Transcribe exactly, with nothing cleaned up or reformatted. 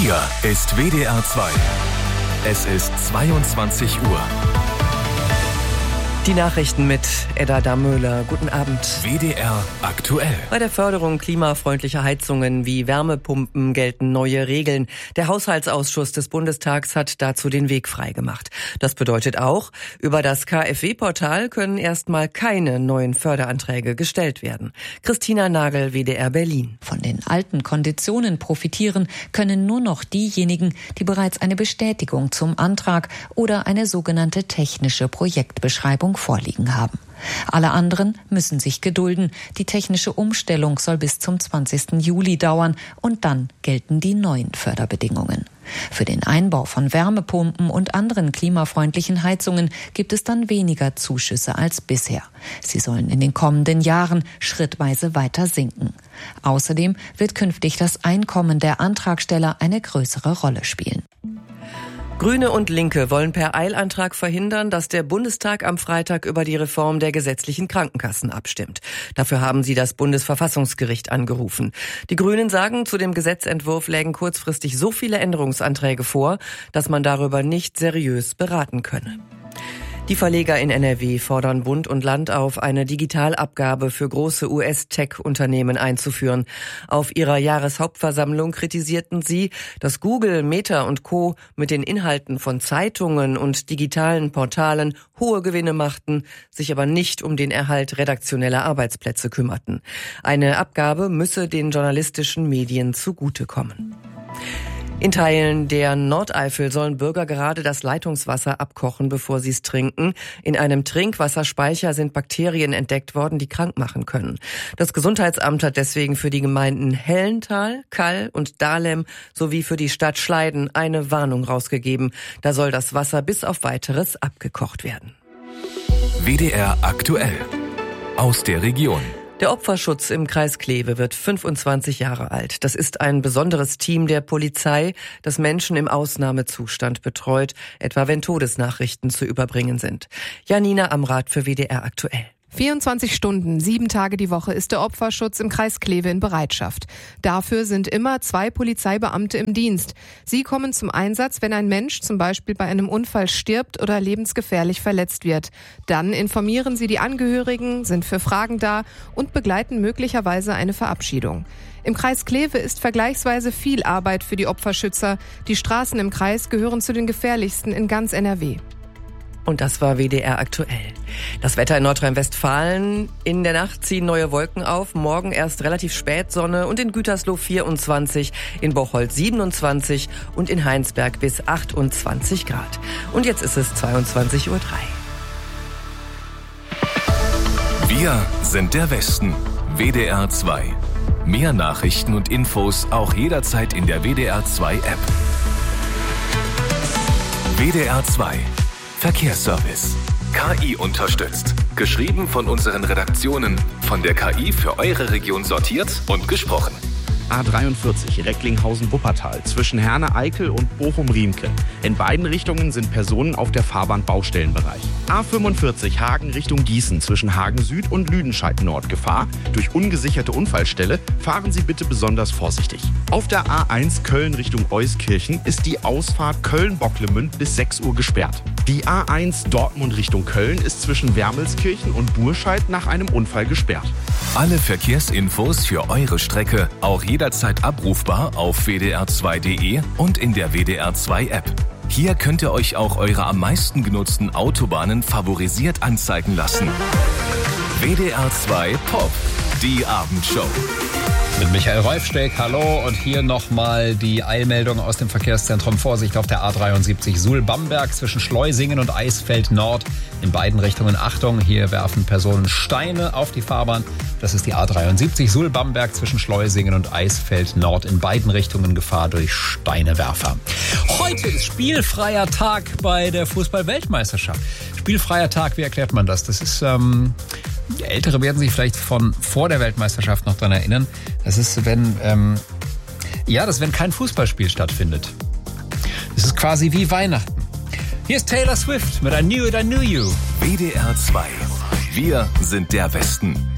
Hier ist W D R zwei. Es ist zweiundzwanzig Uhr. Die Nachrichten mit Edda Damöhler. Guten Abend. W D R aktuell. Bei der Förderung klimafreundlicher Heizungen wie Wärmepumpen gelten neue Regeln. Der Haushaltsausschuss des Bundestags hat dazu den Weg freigemacht. Das bedeutet auch, über das K f W-Portal können erstmal keine neuen Förderanträge gestellt werden. Christina Nagel, W D R Berlin. Von den alten Konditionen profitieren können nur noch diejenigen, die bereits eine Bestätigung zum Antrag oder eine sogenannte technische Projektbeschreibung vorliegen haben. Alle anderen müssen sich gedulden. Die technische Umstellung soll bis zum zwanzigsten Juli dauern und dann gelten die neuen Förderbedingungen. Für den Einbau von Wärmepumpen und anderen klimafreundlichen Heizungen gibt es dann weniger Zuschüsse als bisher. Sie sollen in den kommenden Jahren schrittweise weiter sinken. Außerdem wird künftig das Einkommen der Antragsteller eine größere Rolle spielen. Grüne und Linke wollen per Eilantrag verhindern, dass der Bundestag am Freitag über die Reform der gesetzlichen Krankenkassen abstimmt. Dafür haben sie das Bundesverfassungsgericht angerufen. Die Grünen sagen, zu dem Gesetzentwurf lägen kurzfristig so viele Änderungsanträge vor, dass man darüber nicht seriös beraten könne. Die Verleger in N R W fordern Bund und Land auf, eine Digitalabgabe für große U S-Tech-Unternehmen einzuführen. Auf ihrer Jahreshauptversammlung kritisierten sie, dass Google, Meta und Co. mit den Inhalten von Zeitungen und digitalen Portalen hohe Gewinne machten, sich aber nicht um den Erhalt redaktioneller Arbeitsplätze kümmerten. Eine Abgabe müsse den journalistischen Medien zugutekommen. In Teilen der Nordeifel sollen Bürger gerade das Leitungswasser abkochen, bevor sie es trinken. In einem Trinkwasserspeicher sind Bakterien entdeckt worden, die krank machen können. Das Gesundheitsamt hat deswegen für die Gemeinden Hellental, Kall und Dahlem sowie für die Stadt Schleiden eine Warnung rausgegeben. Da soll das Wasser bis auf Weiteres abgekocht werden. W D R aktuell. Aus der Region. Der Opferschutz im Kreis Kleve wird fünfundzwanzig Jahre alt. Das ist ein besonderes Team der Polizei, das Menschen im Ausnahmezustand betreut, etwa wenn Todesnachrichten zu überbringen sind. Janina Amrath für W D R aktuell. vierundzwanzig Stunden, sieben Tage die Woche ist der Opferschutz im Kreis Kleve in Bereitschaft. Dafür sind immer zwei Polizeibeamte im Dienst. Sie kommen zum Einsatz, wenn ein Mensch zum Beispiel bei einem Unfall stirbt oder lebensgefährlich verletzt wird. Dann informieren sie die Angehörigen, sind für Fragen da und begleiten möglicherweise eine Verabschiedung. Im Kreis Kleve ist vergleichsweise viel Arbeit für die Opferschützer. Die Straßen im Kreis gehören zu den gefährlichsten in ganz N R W. Und das war W D R aktuell. Das Wetter in Nordrhein-Westfalen. In der Nacht ziehen neue Wolken auf. Morgen erst relativ spät Sonne und in Gütersloh vierundzwanzig, in Bocholt siebenundzwanzig und in Heinsberg bis achtundzwanzig Grad. Und jetzt ist es zweiundzwanzig Uhr drei. Wir sind der Westen. W D R zwei. Mehr Nachrichten und Infos auch jederzeit in der W D R zwei App. W D R zwei. Verkehrsservice. K I unterstützt. Geschrieben von unseren Redaktionen. Von der K I für eure Region sortiert und gesprochen. A dreiundvierzig Recklinghausen-Wuppertal zwischen Herne-Eickel und Bochum-Riemke. In beiden Richtungen sind Personen auf der Fahrbahn Baustellenbereich. A fünfundvierzig Hagen Richtung Gießen zwischen Hagen Süd und Lüdenscheid-Nord. Gefahr durch ungesicherte Unfallstelle. Fahren Sie bitte besonders vorsichtig. Auf der A eins Köln Richtung Euskirchen ist die Ausfahrt Köln-Bocklemünd bis sechs Uhr gesperrt. Die A eins Dortmund Richtung Köln ist zwischen Wermelskirchen und Burscheid nach einem Unfall gesperrt. Alle Verkehrsinfos für eure Strecke auch jederzeit abrufbar auf w d r zwei punkt d e und in der W D R zwei App. Hier könnt ihr euch auch eure am meisten genutzten Autobahnen favorisiert anzeigen lassen. W D R zwei Pop, die Abendshow. Mit Michael Reufsteck, hallo, und hier nochmal die Eilmeldung aus dem Verkehrszentrum. Vorsicht auf der A dreiundsiebzig Suhl-Bamberg zwischen Schleusingen und Eisfeld Nord. In beiden Richtungen Achtung, hier werfen Personen Steine auf die Fahrbahn. Das ist die A dreiundsiebzig Suhl-Bamberg zwischen Schleusingen und Eisfeld Nord. In beiden Richtungen Gefahr durch Steinewerfer. Heute ist spielfreier Tag bei der Fußball-Weltmeisterschaft. Spielfreier Tag, wie erklärt man das? Das ist... Ähm Ältere werden sich vielleicht von vor der Weltmeisterschaft noch daran erinnern. Das ist, wenn, ähm, ja, das ist, wenn kein Fußballspiel stattfindet. Das ist quasi wie Weihnachten. Hier ist Taylor Swift mit I Knew It, I Knew You. W D R zwei. Wir sind der Westen.